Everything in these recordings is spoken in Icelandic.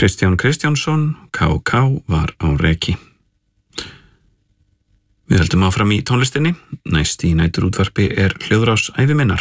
Kristján Kristjánsson, KK, var á reki. Við höldum áfram í tónlistinni. Næst í næturútvarpi hljóðrás æviminnar.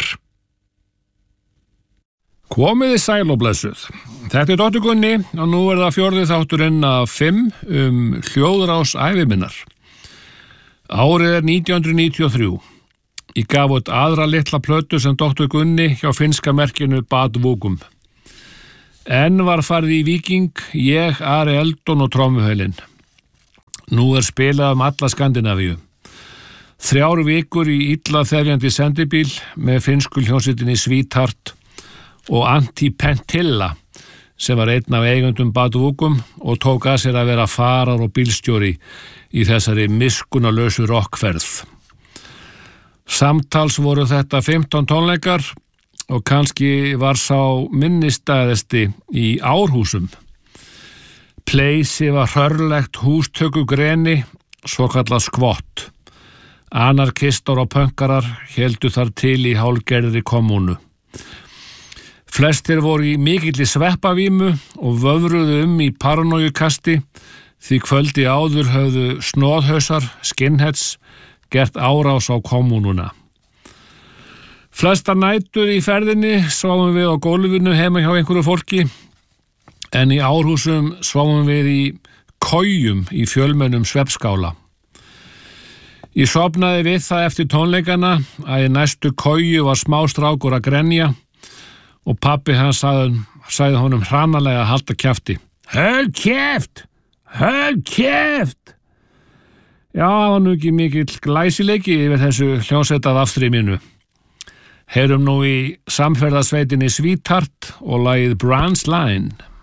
Komiði sæl og blessuð. Þetta Dóttir Gunni og nú það fjórði þátturinn af 5 hljóðrás æviminnar. Árið 1993. Ég gaf út aðra litla plötu sem Dóttir Gunni hjá finnska merkinu Bad Vogum. En var farið í Víking, ég, Ari Eldon og trommuheilinn. Nú spilað alla Skandinavíu. 3 vikur í illa þefjandi sendibíl með finnsku hljómsveitinni Sweetheart og Antti Pentilla sem var einn af eigendum Bad Vogum og tók að sér að vera farar og bílstjóri í þessari miskunnarlausu rockferð. Samtals voru þetta 15 tónleikar og kannski var sá minnistæðasti í Árhúsum. Pleysi var hörlegt hústökugreni, svo kallað skvott. Anarkistar og pönkarar héldu þar til í hálfgerðri kommunu. Flestir voru í mikilli sveppavímu og vöfruðu í paranoiukasti því kvöldi áður höfðu snóðhausar, skinheads, gert árás á kommununa. Flestar nætur í ferðinni sváfum við á gólfinu heima hjá einhverju fólki, en í Árhúsum sváfum við í kojum í fjölmennum svefnskála. Ég sofnaði við það eftir tónleikana að í næstu koju var smástrákur að grenja og pabbi hans sagði honum hranalega að halda kjafti. Höld kjeft! Höld kjeft! Já, það var nú ekki mikill glæsileiki yfir þessu hljómsveitað afstríminu. Heyrum nú í samferðasveitinni Sweetheart og lagið Branch Line.